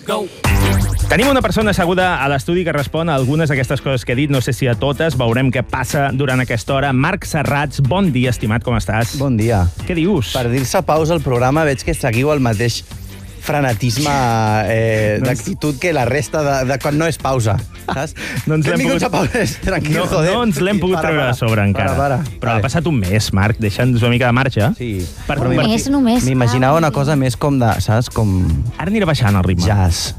Tenim una persona asseguda a l'estudi que respon a algunes d'aquestes coses que he dit, no sé si a totes, veurem què passa durant aquesta hora. Marc Serrats, bon dia, estimat, com estàs? Bon dia. Què dius? Per dir-se pausa al programa veig que seguiu el mateix frenetisme d'actitud que la resta de quan no és pausa, saps? No ens l'hem pogut... Tranquil, joder. No ens l'hem pogut treure de sobre encara. Però ha passat un mes, Marc, deixa'ns una mica de marxa. Sí. Només. M'imaginava una cosa més com de, saps, com... Ara anirà baixant el ritme.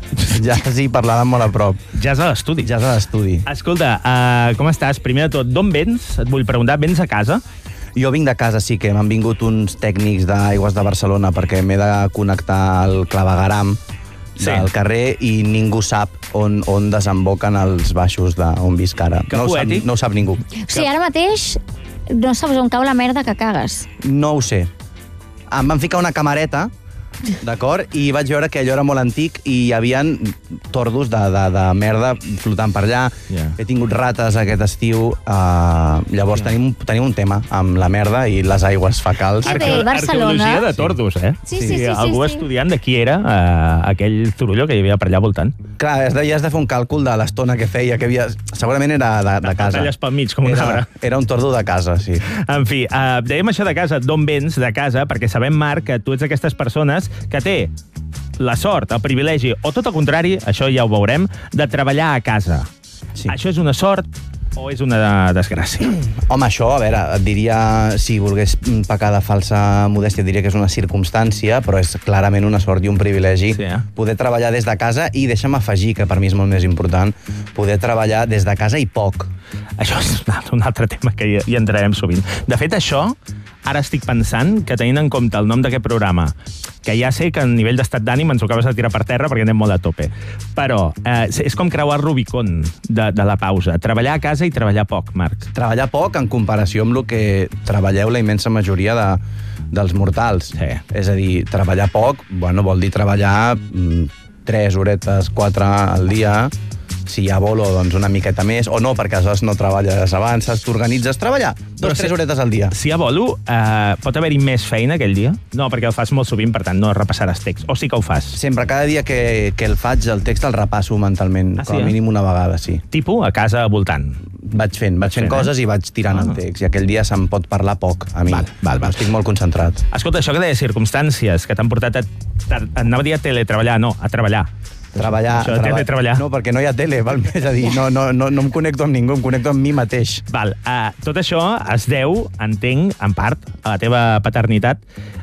Jazz i parlàvem molt a prop. Jazz a l'estudi. Jazz a l'estudi. Escolta, com estàs? Primer de tot, d'on vens? Et vull preguntar, vens a casa? Jo vinc de casa, sí, que m'han vingut uns tècnics d'Aigües de Barcelona perquè m'he de connectar el clavegaram del carrer i ningú sap on desemboquen els baixos d'on visc ara. No ho sap ningú. O sigui, ara mateix no saps on cau la merda que cagues. No ho sé. Em van ficar una camareta, d'acord? I vaig veure que allò era molt antic i hi havia tordos de merda flotant per allà. He tingut rates aquest estiu. Llavors tenim un tema amb la merda i les aigües fecals. Arqueologia de tordos, eh? Sí. Algú estudiant de qui era aquell zurullo que hi havia per allà voltant. Clar, has de fer un càlcul de l'estona que feia, que havia... Segurament era de casa. Talles pel mig, com una arbre. Era un tordo de casa, sí. En fi, dèiem això de casa, d'on vens, de casa, perquè sabem, Marc, que tu ets d'aquestes persones que té la sort, el privilegi, o tot el contrari, això ja ho veurem, de treballar a casa. Sí. Això és una sort o és una desgràcia? Home, això, a veure, et diria, si volgués pecar de falsa modèstia, diria que és una circumstància, però és clarament una sort i un privilegi poder treballar des de casa i deixa'm afegir, que per mi és molt més important, poder treballar des de casa i poc. Això és un altre tema que hi entrarem sovint. De fet, això... Ara estic pensant que, tenint en compte el nom d'aquest programa, que ja sé que a nivell d'estat d'ànim ens ho acabes de tirar per terra perquè anem molt a tope, però és com creuar el Rubicon de la pausa. Treballar a casa i treballar poc, Marc. Treballar poc en comparació amb el que treballeu la immensa majoria dels mortals. Sí. És a dir, treballar poc, bueno, vol dir treballar 3 horetes, 4 al dia. Si hi ha bolo, doncs una miqueta més, o no, perquè aleshores no treballes abans, t'organitzes treballar 2-3 horetes al dia. Si hi ha bolo, pot haver-hi més feina aquell dia? No, perquè el fas molt sovint, per tant, no repassaràs text. O sí que ho fas? Sempre, cada dia que el faig, el text el repasso mentalment, com a mínim una vegada, sí. Tipus a casa voltant? Vaig fent coses i vaig tirant el text, i aquell dia se'm pot parlar poc, a mi. Val. Estic molt concentrat. Escolta, això que deia circumstàncies que t'han portat anava a dir a teletreballar, no, a treballar. Treballar. No, perquè no hi ha tele, val? És a dir, no em connecto amb ningú, em connecto amb mi mateix. Tot això es deu, entenc, en part, a la teva paternitat.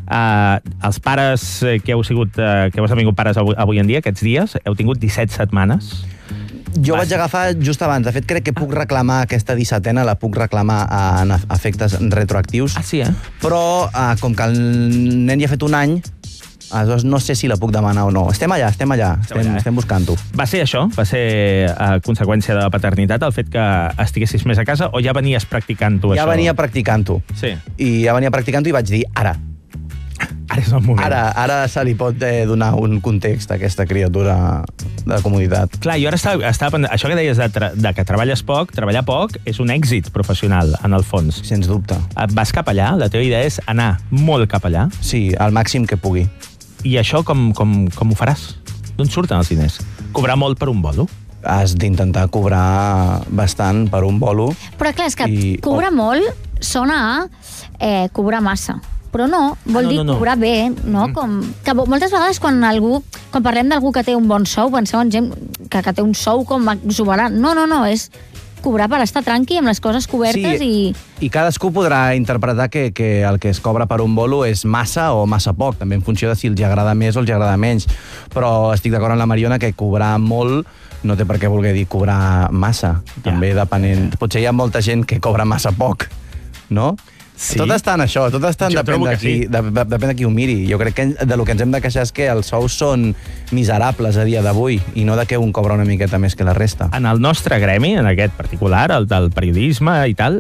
Els pares que heu esdevingut pares avui en dia, aquests dies, heu tingut 17 setmanes. Jo vaig agafar just abans. De fet, crec que puc reclamar aquesta 17ena, la puc reclamar en efectes retroactius. Sí, Però, com que el nen ja ha fet un any, aleshores no sé si la puc demanar o no. Estem allà, estem buscant-ho. Va ser això? Va ser conseqüència de la paternitat, el fet que estiguessis més a casa, o ja venies practicant-ho, això? Ja venia practicant-ho. Sí. I ja venia practicant-ho i vaig dir, ara. Ara és el moment. Ara se li pot donar un context a aquesta criatura de comoditat. Clar, jo ara estava pensant, això que deies de que treballes poc, treballar poc és un èxit professional, en el fons. Sens dubte. Vas cap allà? La teva idea és anar molt cap allà? Sí, al màxim que pugui. I això com ho faràs? D'on surten els diners? Cobrar molt per un bolo? Has d'intentar cobrar bastant per un bolo. Però clar, és que cobrar molt sona a cobrar massa. Però no, vol dir cobrar bé, no? Que moltes vegades quan parlem d'algú que té un bon sou, penseu en gent que té un sou com exuberant. No, és cobrar per estar tranqui amb les coses cobertes i... I cadascú podrà interpretar que el que es cobra per un bolo és massa o massa poc, també en funció de si els agrada més o els agrada menys. Però estic d'acord amb la Mariona que cobrar molt no té per què voler dir cobrar massa. També depenent... Potser hi ha molta gent que cobra massa poc, no? Sí. Tot està en això, depèn de qui ho miri. Jo crec que del que ens hem de queixar és que els sous són miserables a dia d'avui i no de que un cobra una miqueta més que la resta. En el nostre gremi, en aquest particular, el del periodisme i tal,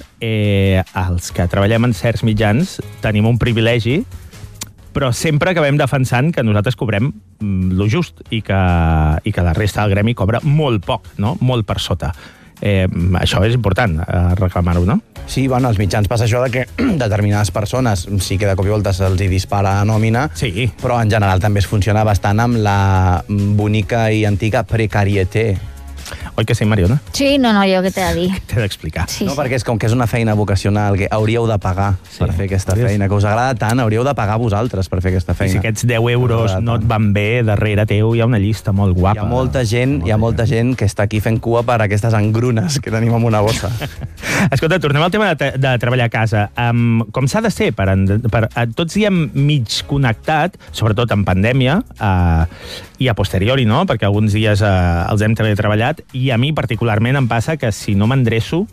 els que treballem en certs mitjans tenim un privilegi, però sempre acabem defensant que nosaltres cobrem lo just i que la resta del gremi cobra molt poc, no? Molt per sota. Això és important, reclamar-ho, no? Sí, bueno, als mitjans passa això de que determinades persones sí que de cop i volta se'ls hi dispara a nòmina, sí, però en general també es funciona bastant amb la bonica i antiga precarieté. Oi que sí, Mariona? Sí, no, jo què t'he de dir? T'he d'explicar. Sí, no, perquè és com que és una feina vocacional, que hauríeu de pagar per fer aquesta feina, que us agrada tant, hauríeu de pagar vosaltres per fer aquesta feina. I si aquests 10 euros no et van bé, darrere teu hi ha una llista molt guapa. Hi ha molta gent que està aquí fent cua per aquestes engrunes que tenim en una bossa. Escolta, tornem al tema de treballar a casa. Com s'ha de ser? Tots hi hem mig connectat, sobretot en pandèmia, i a posteriori, no? Perquè alguns dies els hem treballat, i a mi particularment em passa que si no m'endreço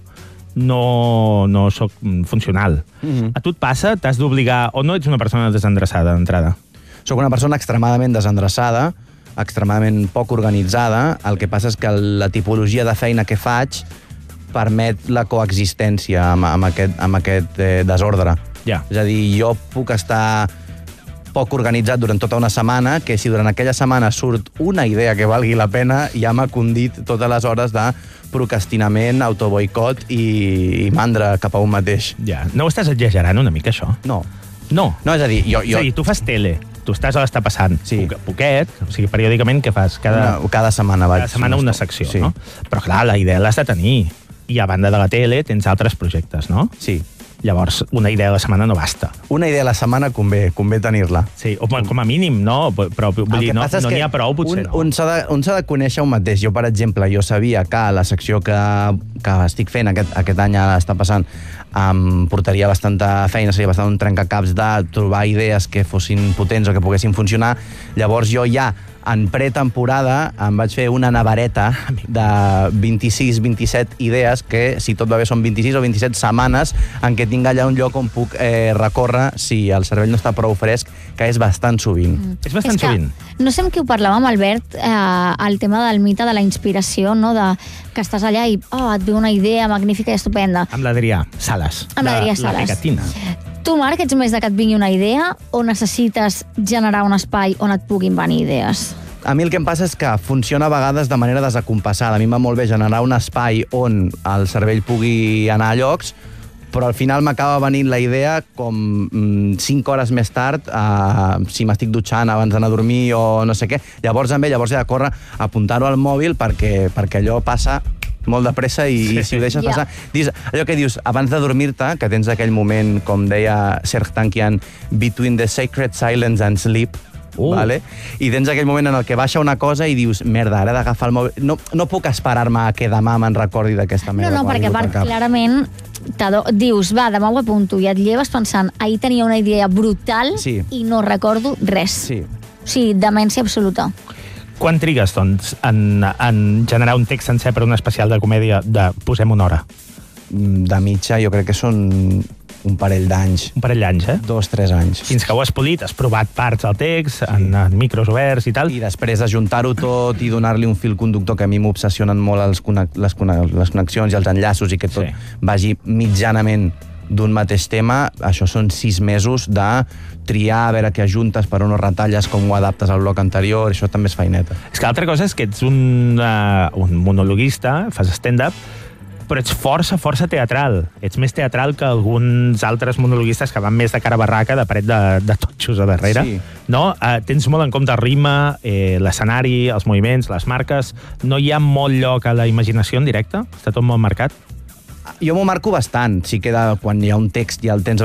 no soc funcional. A tu et passa? T'has d'obligar, o no ets una persona desendreçada d'entrada? Soc una persona extremadament desendreçada, extremadament poc organitzada. El que passa és que la tipologia de feina que faig permet la coexistència amb aquest desordre. Ja. És a dir, jo puc estar poc organitzat durant tota una setmana, que si durant aquella setmana surt una idea que valgui la pena, ja m'ha condit totes les hores de procrastinament, autoboicot i mandra cap a un mateix. Ja. No ho estàs exagerant una mica, això? No. No? No, és a dir, jo... És a dir, tu fas tele, tu estàs a l'Està Passant. Sí. Poquet, o sigui, periòdicament, què fas? Cada setmana vaig. Cada setmana una secció, sí. No? Però clar, la idea l'has de tenir. I a banda de la tele tens altres projectes, no? Sí. Llavors, una idea a la setmana no basta. Una idea a la setmana convé tenir-la. Sí, o com a mínim, no? Però vull dir, no n'hi ha prou, potser no. Un s'ha de conèixer un mateix. Jo, per exemple, sabia que la secció que estic fent aquest any està passant em portaria bastanta feina, seria bastant un trencacaps de trobar idees que fossin potents o que poguessin funcionar. Llavors jo ja, en pretemporada, em vaig fer una nevareta de 26-27 idees que, si tot va bé, són 26 o 27 setmanes en què tinc allà un lloc on puc recórrer si el cervell no està prou fresc, que és bastant sovint. És bastant sovint. No sé amb qui ho parlàvem, Albert, el tema del mite de la inspiració, no? Que estàs allà i et ve una idea magnífica i estupenda. Amb l'Adrià Sales. Amb l'Adrià Sales. La pegatina. Tu, Marc, ets més de que et vingui una idea o necessites generar un espai on et puguin venir idees? A mi el que em passa és que funciona a vegades de manera desacompassada. A mi em va molt bé generar un espai on el cervell pugui anar a llocs, però al final m'acaba venint la idea com 5 hores més tard, si m'estic dutxant abans d'anar a dormir o no sé què. Llavors he de córrer a apuntar-ho al mòbil perquè allò passa molt de pressa i si ho deixes passar... Allò que dius, abans de dormir-te, que tens aquell moment, com deia Serj Tankian, between the sacred silence and sleep, vale? I tens aquell moment en el que baixa una cosa i dius, merda, ara he d'agafar el mòbil. No puc esperar-me a que demà me'n recordi d'aquesta merda. No, perquè a part, clarament, dius, va, demà ho apunto, i et lleves pensant, ahir tenia una idea brutal i no recordo res. Sí. O sigui, demència absoluta. Quan trigues, doncs, en generar un text sencer per un especial de comèdia de posem una hora? De mitja, jo crec que són un parell d'anys. Un parell d'anys, 2-3 anys. Fins que ho has polit, has provat parts del text, en micros oberts i tal. I després ajuntar-ho tot i donar-li un fil conductor, que a mi m'obsessionen molt les connexions i els enllaços i que tot vagi mitjanament d'un mateix tema. Això són 6 mesos de triar, a veure què ajuntes, per on ho retalles, com ho adaptes al bloc anterior, això també és feineta. És que l'altra cosa és que ets un monologuista, fas stand-up, però ets força teatral. Ets més teatral que alguns altres monologuistes que van més de cara a barraca, de paret de totxos a darrere. Sí. No? Tens molt en compte el ritme, l'escenari, els moviments, les marques. No hi ha molt lloc a la imaginació en directe? Està tot molt marcat? Jo m'ho marco bastant. Sí que quan hi ha un text i el tens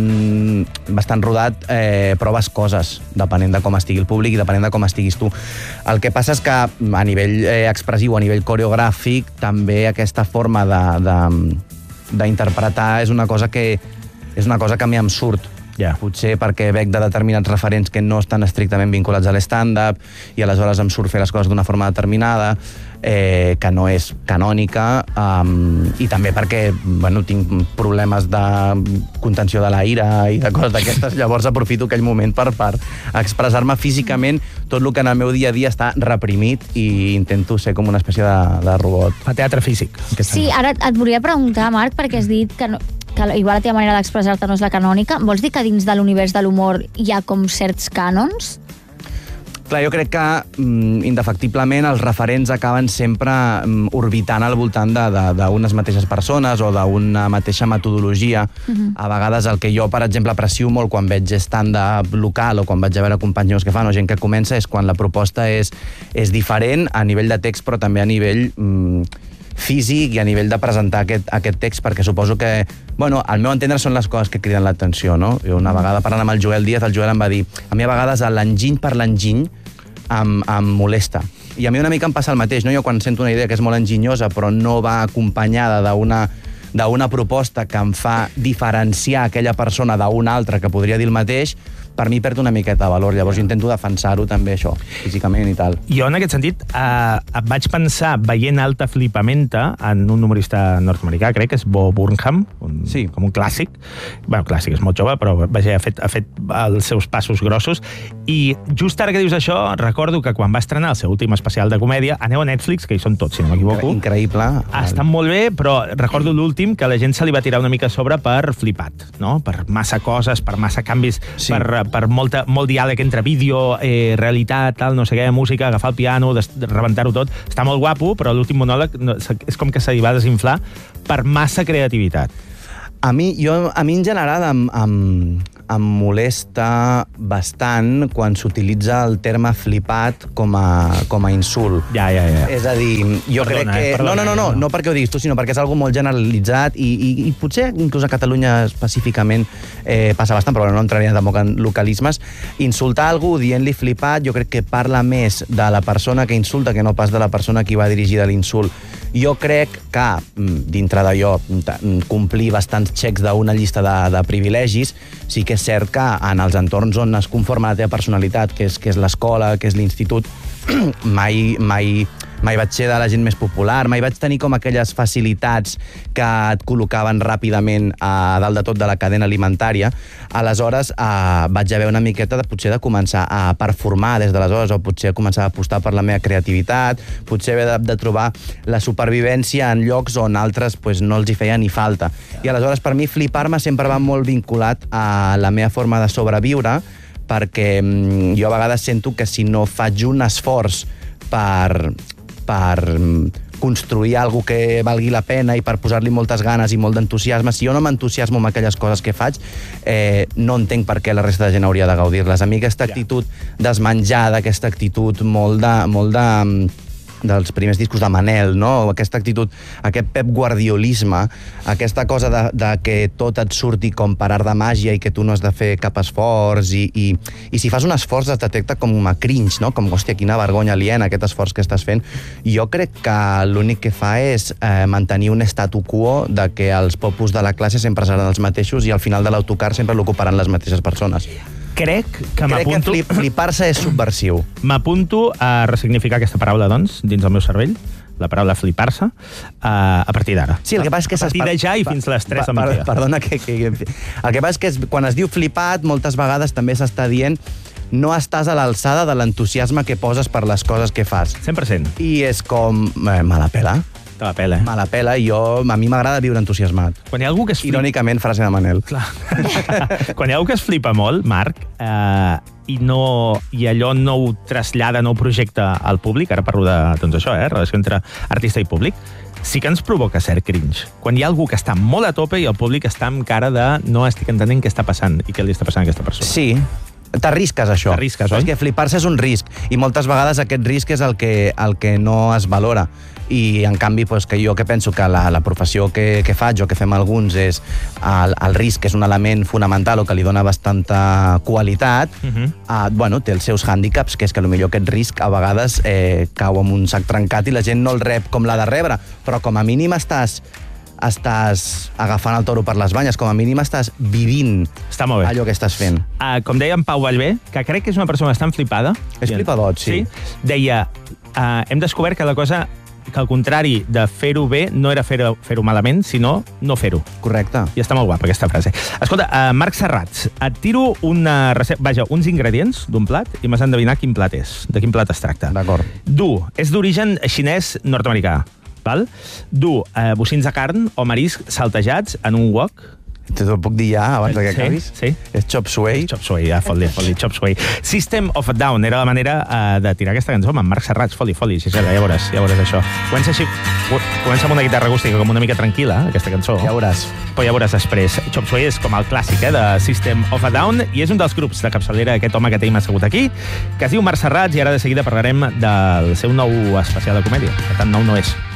bastant rodat, proves coses, depenent de com estigui el públic i depenent de com estiguis tu. El que passa és que a nivell expressiu, a nivell coreogràfic, també aquesta forma d'interpretar és una cosa que a mi em surt. Potser perquè veig de determinats referents que no estan estrictament vinculats a l'stand-up i aleshores em surt fer les coses d'una forma determinada, que no és canònica, i també perquè tinc problemes de contenció de la ira i de coses d'aquestes, llavors aprofito aquell moment per expressar-me físicament tot el que en el meu dia a dia està reprimit i intento ser com una espècie de robot. Fa teatre físic. Sí, ara et volia preguntar, Marc, perquè has dit que igual la teva manera d'expressar-te no és la canònica. Vols dir que dins de l'univers de l'humor hi ha com certs cànons? Clar, jo crec que, indefectiblement, els referents acaben sempre orbitant al voltant d'unes mateixes persones o d'una mateixa metodologia. A vegades el que jo, per exemple, aprecio molt quan veig stand-up local o quan vaig a veure companys meus que fan o gent que comença és quan la proposta és diferent a nivell de text, però també a nivell físic i a nivell de presentar aquest text, perquè suposo que, bueno, al meu entendre són les coses que criden l'atenció, no? Jo una vegada parlant amb el Joel Díaz, el Joel em va dir, a mi a vegades l'enginy per l'enginy em molesta. I a mi una mica em passa el mateix, no? Jo quan sento una idea que és molt enginyosa però no va acompanyada d'una proposta que em fa diferenciar aquella persona d'una altra que podria dir el mateix, per mi perd una miqueta de valor. Llavors jo intento defensar-ho també, això, físicament i tal. Jo, en aquest sentit, vaig pensar, veient Alta Flipamenta, en un humorista nord-americà, crec que és Bo Burnham, com un clàssic. Bueno, clàssic, és molt jove, però vaja, ha fet els seus passos grossos. I just ara que dius això, recordo que quan va estrenar el seu últim especial de comèdia, aneu a Netflix, que hi són tots, si no m'equivoco. Increïble. Estan molt bé, però recordo l'últim que la gent se li va tirar una mica a sobre per flipat, no? Per massa coses, per massa canvis, per molt diàleg entre vídeo, realitat, tal, no sé què, música, agafar el piano, rebentar-ho tot. Està molt guapo, però l'últim monòleg és com que se li va desinflar per massa creativitat. A mi en general em molesta bastant quan s'utilitza el terme flipat com a insult. Ja. És a dir, jo crec que... No perquè ho diguis tu, sinó perquè és algo molt generalitzat i potser inclús a Catalunya específicament passa bastant, però no entraria tampoc en localismes. Insultar algú dient-li flipat jo crec que parla més de la persona que insulta que no pas de la persona que va dirigida l'insult. Jo crec que, dintre d'allò, complir bastants xecs d'una llista de privilegis, sí que és cert que en els entorns on es conforma la teva personalitat, que és l'escola, que és l'institut, mai vaig ser de la gent més popular, mai vaig tenir com aquelles facilitats que et col·locaven ràpidament a dalt de tot de la cadena alimentària. Aleshores, vaig haver una miqueta potser de començar a performar des d'aleshores, o potser començar a apostar per la meva creativitat, potser haver de trobar la supervivència en llocs on altres no els hi feia ni falta. I aleshores, per mi, flipar-me sempre va molt vinculat a la meva forma de sobreviure, perquè jo a vegades sento que si no faig un esforç per construir alguna que valgui la pena i per posar-li moltes ganes i molt d'entusiasme, si jo no m'entusiasmo amb aquelles coses que faig, no entenc per què la resta de gent hauria de gaudir-les. A mi aquesta actitud desmenjada, aquesta actitud molt dels primers discos de Manel, no? Aquesta actitud, aquest Pep Guardiolisme, aquesta cosa de que tot et surti com per art de màgia i que tu no has de fer cap esforç i si fas un esforç es detecta com a cringe, no? Com, hòstia, quina vergonya aliena aquest esforç que estàs fent. Jo crec que l'únic que fa és mantenir un statu quo de que els popus de la classe sempre seran els mateixos i al final de l'autocar sempre l'ocuparan les mateixes persones. Crec que flipar-se és subversiu. M'apunto a ressignificar aquesta paraula, doncs, dins del meu cervell, la paraula flipar-se, a partir d'ara. Sí, el que passa és que... A partir de ja i fins les 3 del migdia. Perdona, el que passa és que quan es diu flipat, moltes vegades també s'està dient no estàs a l'alçada de l'entusiasme que poses per les coses que fas. 100%. I és com... me la pela. Te la pela, Me la pela i a mi m'agrada viure entusiasmat. Quan hi ha algú que es flipa... Irònicament, frase de Manel. Clar. Quan hi ha algú que es flipa molt, Marc, i allò no ho trasllada, no ho projecta al públic, ara parlo de, doncs això, relació entre artista i públic, sí que ens provoca cert cringe. Quan hi ha algú que està molt a tope i el públic està amb cara de no estic entenent què està passant i què li està passant a aquesta persona. Sí. T'arrisques, això. T'arrisques, oi? És que flipar-se és un risc, i moltes vegades aquest risc és el que no es valora. I, en canvi, que jo que penso que la professió que faig o que fem alguns és el risc és un element fonamental o que li dona bastanta qualitat, té els seus hàndicaps, que és que potser aquest risc a vegades cau amb un sac trencat i la gent no el rep com l'ha de rebre, però com a mínim estàs agafant el toro per les banyes, com a mínim estàs vivint allò que estàs fent. Com deia en Pau Vallvé, que crec que és una persona bastant flipada. És flipadot, sí. Deia, hem descobert que la cosa, que al contrari de fer-ho bé, no era fer-ho malament, sinó no fer-ho. Correcte. I està molt guapa aquesta frase. Escolta, Marc Serrats, et tiro uns ingredients d'un plat i m'has d'endevinar quin plat és, de quin plat es tracta. D'acord. Du, és d'origen xinès nord-americà. Val? Du bocins de carn o marisc saltejats en un wok T'ho puc dir ja, abans que acabis? Sí. És Chop Suey. Chop Suey, fot-li, Chop Suey. System of a Down era la manera de tirar aquesta cançó amb en Marc Serrats. Fot-li, Gisela, ja veuràs això. Comença amb una guitarra acústica com una mica tranquil·la, aquesta cançó. Ja veuràs. Però ja veuràs després. Chop Suey és com el clàssic, de System of a Down, i és un dels grups de capçalera aquest home que tenim assegut aquí, que es diu Marc Serrats, i ara de seguida parlarem del seu nou especial de comèdia, que tan nou no és.